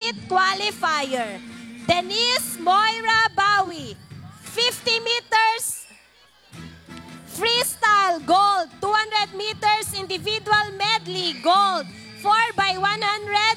meet qualifier. Denise Moira Bawi, 50 meters freestyle, gold. 200 meters individual medley, gold. 4x100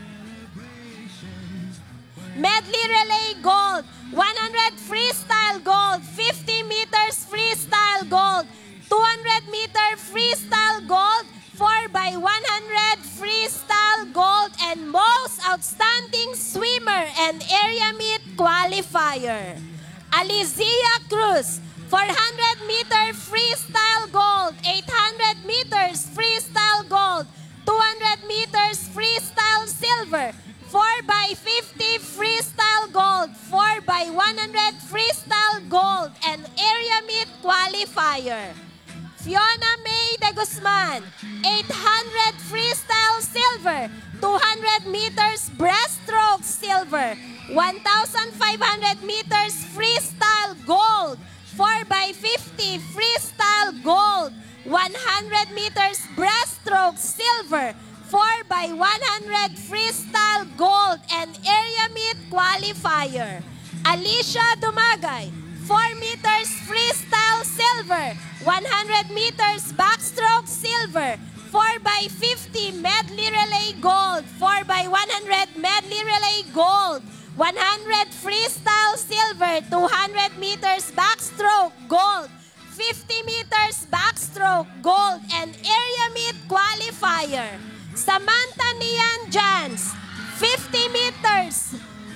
medley relay, gold. 100 freestyle, gold. 50 meters freestyle, gold. 200 meter freestyle, gold. 4x100 freestyle, gold. And most outstanding swimmer and area meet qualifier, Alizia Cruz, 400 meter freestyle, gold. 800 meters freestyle, gold. 200 meters freestyle, silver. 4x50 freestyle, gold. 4x100 freestyle, gold. And area meet qualifier, Fiona May de Guzman, 800 freestyle, silver. 200 meters breaststroke, silver. 1,500 meters freestyle, gold. 4x50 freestyle, gold. 100 meters breaststroke, silver. 4x100 freestyle, gold. And area meet qualifier, Alicia Dumagay, 4 meters freestyle, silver. 100 meters backstroke, silver. 4x50 medley relay, gold. 4x100 medley relay, gold. 100 freestyle, silver. 200 meters backstroke, gold. 50 meters backstroke, gold. And area meet qualifier, Samantha Nian Jans, 50 meters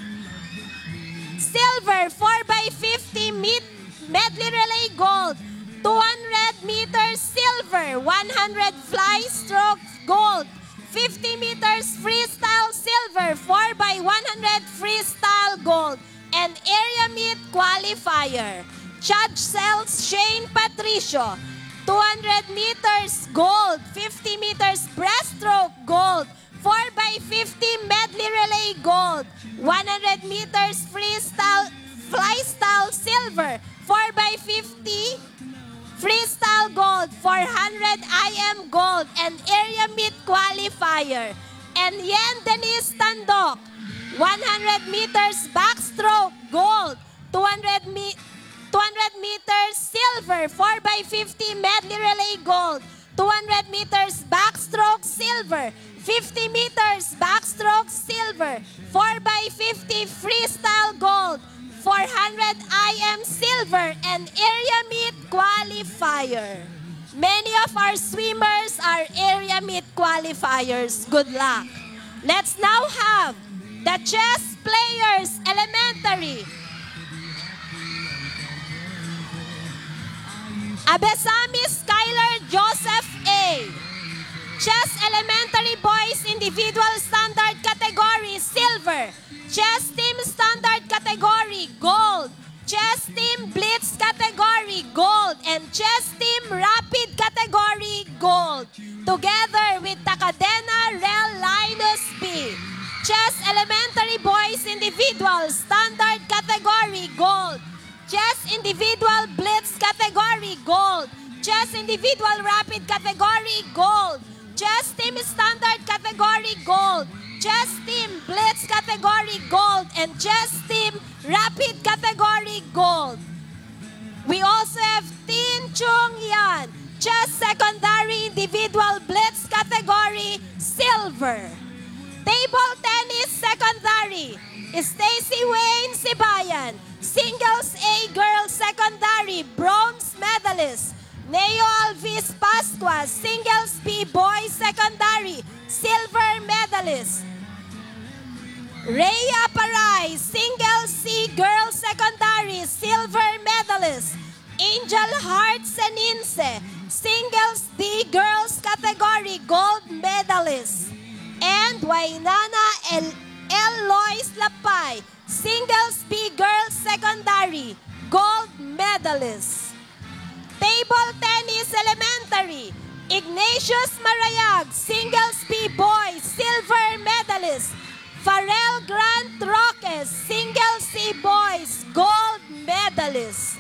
silver. 4x50 medley relay, gold. 200 meters silver. 100 fly stroke, gold. 50 meters freestyle, silver. 4x100 freestyle, gold. And area meet qualifier, Chad Cells Shane Patricio, 200 meters gold. 50 meters breaststroke, gold. 4x50 medley relay, gold. 100 meters freestyle fly style, silver. 4x50 freestyle, gold. 400 IM, gold. And area meet qualifier, and Yen Denise Tandok, 100 meters backstroke, gold. 200 meters silver. 4x50 medley relay, gold. 200 meters backstroke, silver. 50 meters backstroke, silver. 4x50 freestyle, gold. 400 IM, silver. And area meet qualifier. Many of our swimmers are area meet qualifiers. Good luck. Let's now have the chess players elementary. Abesami Skylar Joseph A. Chess Elementary Boys Individual Standard Category, silver. Chess Team Standard Category, gold. Chess Team Blitz Category, gold. And Chess Team Rapid Category, gold. Together with Takadena Rel Linus B. Chess Elementary Boys Individual Standard Category, gold. Chess Individual Blitz Category, gold. Chess Individual Rapid Category, gold. Chess Team Standard Category, gold. Chess Team Blitz Category, gold. And Chess Team Rapid Category, gold. We also have Tin Chung Yan, Chess Secondary Individual Blitz Category, silver. Table Tennis Secondary, Stacy Wayne Sibayan, Singles A Girls Secondary, bronze medalist. Neo Alvis Pascua, Singles B Boys Secondary, silver medalist. Rhea Paray, Singles C Girls Secondary, silver medalist. Angel Hart Seninse, Singles D Girls Category, gold medalist. And Wainana Lois Lapay, Singles B Girls Secondary, gold medalist. Table Tennis Elementary, Ignatius Marayag, Singles B Boys, silver medalist. Farrell Grant Roques, Singles C Boys, gold medalist.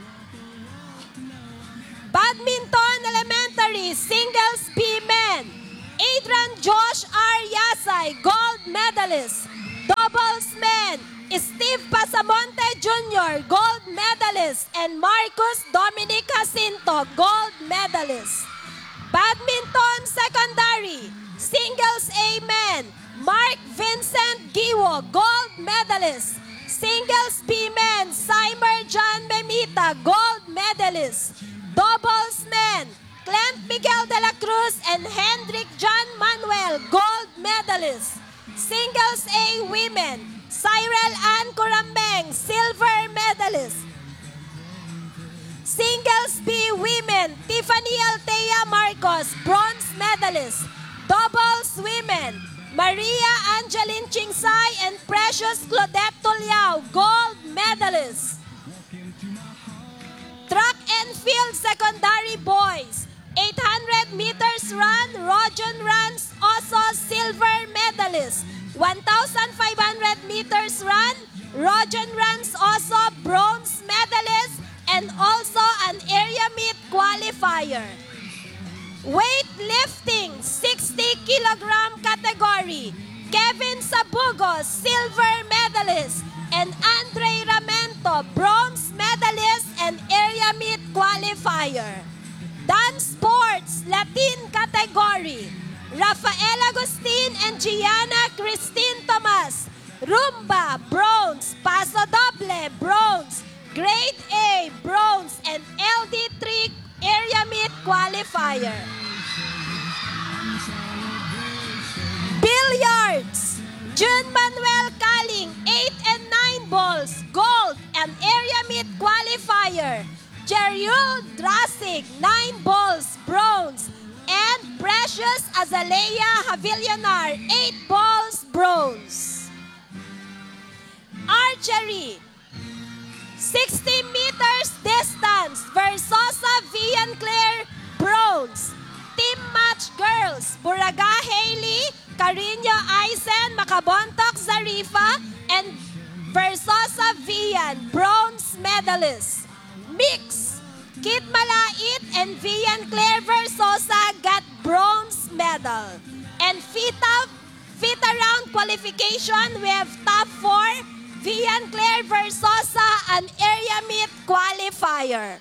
Badminton Elementary, Singles B Men, Adrian Josh R. Yasay, gold medalist. Doubles men, Steve Pasamonte Jr., gold medalist, and Marcus Dominic Jacinto, gold medalist. Badminton secondary, singles A men, Mark Vincent Giwo, gold medalist. Singles B men, Simer John Memita, gold medalist. Doubles men, Clint Miguel de la Cruz and Hendrik John Manuel, gold medalist. Singles A women, Cyril Ann Curambeng, silver medalist. Singles B women, Tiffany Altea Marcos, bronze medalist. Doubles women, Maria Angeline Chingsay and Precious Claudette Tuliao, gold medalists. Track and field secondary boys, 800 meters run, Rojon Rans also silver medalist. 1,500 meters run, Rojon Rans also bronze medalist and also an area meet qualifier. Weightlifting, 60 kilogram category, Kevin Sabugo, silver medalist, and Andre Ramento, bronze medalist and area meet qualifier. Dance sports, Latin category, Rafael Agustin and Gianna Christine Tomas, Rumba, bronze, Paso Doble, bronze, Grade A, bronze, and LD3 area meet qualifier. Billiards, June Manuel Kaling, 8 and 9 balls, gold, and area meet qualifier. Jeriul Drasig, 9 balls, bronze, and Precious Azalea Havillanar, 8 balls, bronze. Archery, 60 meters distance, Versosa Vian Claire, bronze. Team match girls, Buraga Hailey, Carino Aisen, Makabontok Zarifa, and Versosa Vian, bronze medalists. Mix, Kit Malait and Vian Claire Versosa got bronze medal. And FITA round qualification, we have top 4, Vian Claire Versosa, an area meet qualifier.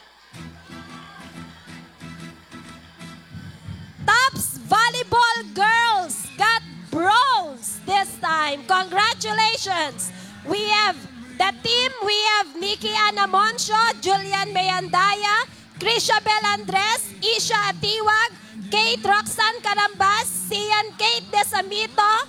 Tops volleyball girls got bronze this time. Congratulations. We have the team, we have Nikki Anamoncio, Julian Mayandaya, Crishabel Andres, Isha Atiwag, Kate Roxanne Carambas, Sian Kate Desamito,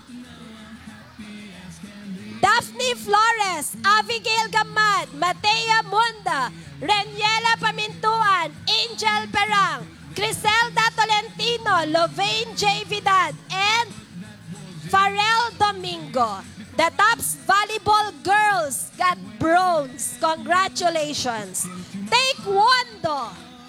Daphne Flores, Abigail Gamad, Matea Munda, Reniela Pamintuan, Angel Perang, Criselda Tolentino, Lovain J. Vidal, and Farrell Domingo. The Tops volleyball girls got bronze. Congratulations. Taekwondo,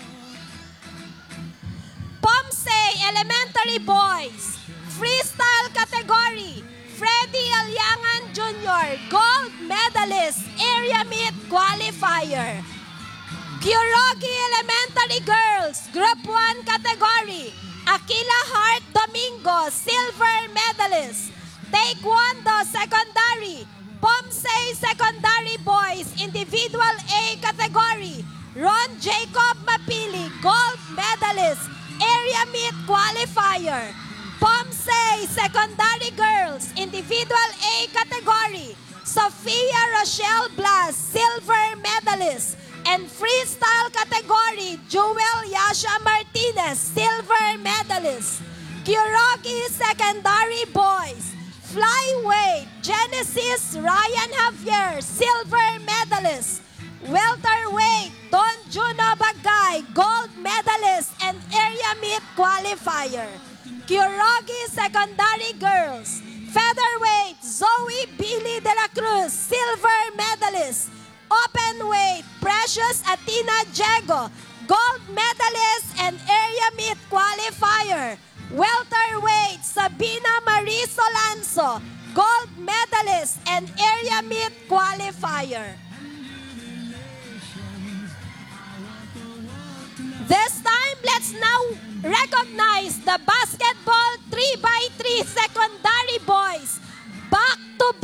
Pomsey Elementary Boys, freestyle category, Freddy Alyangan Jr., gold medalist, area meet qualifier. Kyorogi Elementary Girls, Group 1 category, Aquila Hart Domingo, silver medalist. Taekwondo Secondary, Pomsey Secondary Boys, Individual A category, Ron Jacob Mapili, gold medalist, area meet qualifier. Pomsey Secondary Girls, Individual A category, Sofia Rochelle Blas, silver medalist. And freestyle category, Jewel Yasha Martinez, silver medalist. Kyorogi Secondary Boys, flyweight, Genesis Ryan Javier, silver medalist. Welterweight, Don Juno Bagay, gold medalist and area meet qualifier. Kyorogi Secondary Girls, featherweight, Zoe Billy de la Cruz, silver medalist. Open weight, Precious Atina Diego, gold medalist and area meet qualifier. Welterweight, Sabina Marie Solanzo, gold medalist and area meet qualifier. This time, let's now recognize the basketball 3x3 secondary boys. Back to back.